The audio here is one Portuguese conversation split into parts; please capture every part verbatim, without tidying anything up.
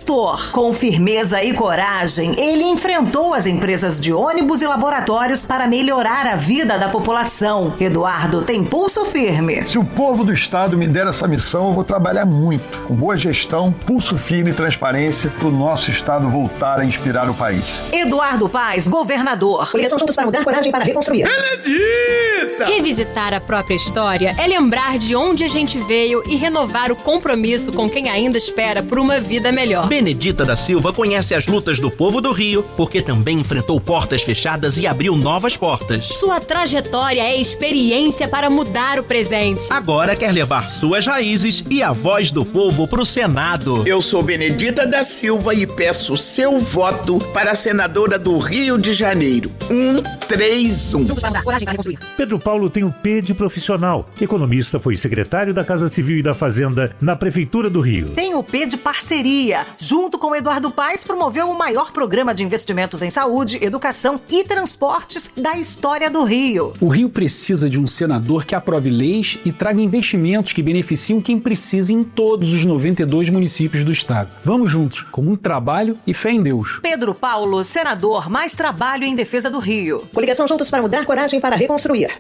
gestor. Com firmeza e coragem, ele enfrentou as empresas de ônibus e laboratórios para melhorar a vida da população. Eduardo tem pulso firme. Se o povo do estado me der essa missão, eu vou trabalhar muito, com boa gestão, pulso firme e transparência, para o nosso estado voltar a inspirar o país. Eduardo Paes, governador. Coligação Juntos para Mudar, coragem para reconstruir. Benedita! Revisitar a própria história é lembrar de onde a gente veio e renovar o compromisso com quem ainda espera por uma vida melhor. Benedita da Silva conhece as lutas do povo do Rio, porque também enfrentou portas fechadas e abriu novas portas. Sua trajetória é experiência para mudar o presente. Agora quer levar suas raízes e a voz do povo pro Senado. Eu sou Benedita da Silva e peço seu voto para a senadora do Rio de Janeiro. Um, três, um. Juntos para mudar, coragem para reconstruir. Pedro Paulo tem o P de profissional. Economista, foi secretário da Casa Civil e da Fazenda na Prefeitura do Rio. Tem o P de parceria. Junto com Eduardo Paes, promoveu o maior programa de investimentos em saúde, educação e transportes da história do Rio. O Rio precisa de um senador que aprove leis e traga investimentos que beneficiam quem precisa em todos os noventa e dois municípios do estado. Vamos juntos, com muito trabalho e fé em Deus. Pedro Paulo, senador, mais trabalho em defesa do Rio. Coligação Juntos para Mudar, coragem para reconstruir.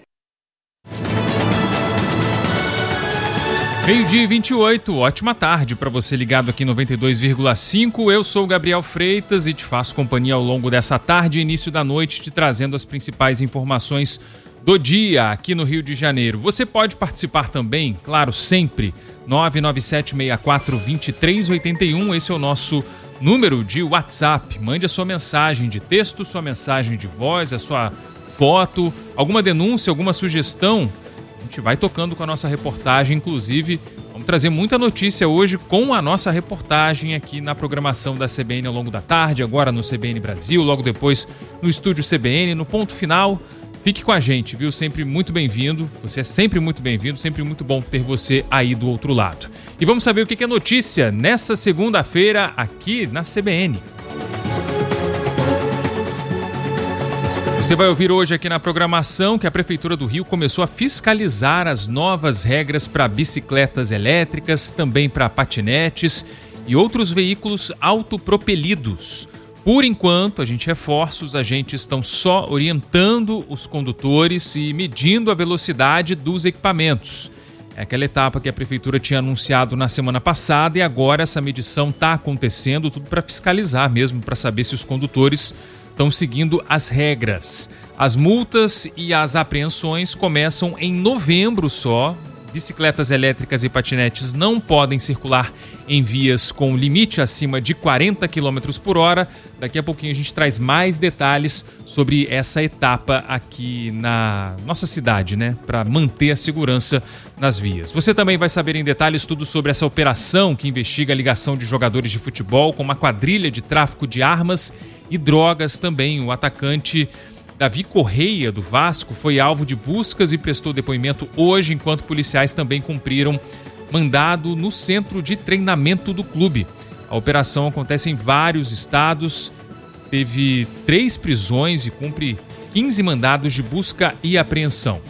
Meio-dia e vinte e oito, ótima tarde para você ligado aqui em noventa e dois vírgula cinco. Eu sou o Gabriel Freitas e te faço companhia ao longo dessa tarde e início da noite, te trazendo as principais informações do dia aqui no Rio de Janeiro. Você pode participar também, claro, sempre, nove nove sete seis quatro dois três oito um, esse é o nosso número de WhatsApp. Mande a sua mensagem de texto, sua mensagem de voz, a sua foto, alguma denúncia, alguma sugestão. A gente vai tocando com a nossa reportagem, inclusive vamos trazer muita notícia hoje com a nossa reportagem aqui na programação da C B N ao longo da tarde, agora no C B N Brasil, logo depois no estúdio C B N, no ponto final. Fique com a gente, viu? Sempre muito bem-vindo, você é sempre muito bem-vindo, sempre muito bom ter você aí do outro lado. E vamos saber o que é notícia nessa segunda-feira aqui na C B N. Você vai ouvir hoje aqui na programação que a Prefeitura do Rio começou a fiscalizar as novas regras para bicicletas elétricas, também para patinetes e outros veículos autopropelidos. Por enquanto, a gente reforça, os agentes estão só orientando os condutores e medindo a velocidade dos equipamentos. É aquela etapa que a Prefeitura tinha anunciado na semana passada e agora essa medição está acontecendo, tudo para fiscalizar mesmo, para saber se os condutores estão seguindo as regras. As multas e as apreensões começam em novembro só. Bicicletas elétricas e patinetes não podem circular em vias com limite acima de quarenta quilômetros por hora. Daqui a pouquinho a gente traz mais detalhes sobre essa etapa aqui na nossa cidade, né? Para manter a segurança nas vias. Você também vai saber em detalhes tudo sobre essa operação que investiga a ligação de jogadores de futebol com uma quadrilha de tráfico de armas e drogas também. O atacante Davi Correia, do Vasco, foi alvo de buscas e prestou depoimento hoje, enquanto policiais também cumpriram mandado no centro de treinamento do clube. A operação acontece em vários estados, teve três prisões e cumpre quinze mandados de busca e apreensão.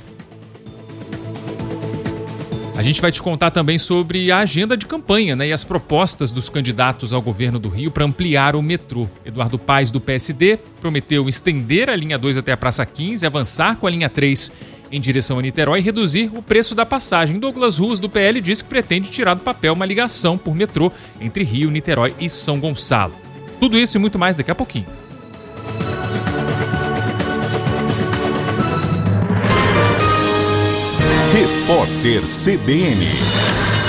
A gente vai te contar também sobre a agenda de campanha, né, e as propostas dos candidatos ao governo do Rio para ampliar o metrô. Eduardo Paes, do P S D, prometeu estender a linha dois até a Praça quinze, avançar com a linha três em direção a Niterói e reduzir o preço da passagem. Douglas Ruas, do P L, diz que pretende tirar do papel uma ligação por metrô entre Rio, Niterói e São Gonçalo. Tudo isso e muito mais daqui a pouquinho. Repórter C B N.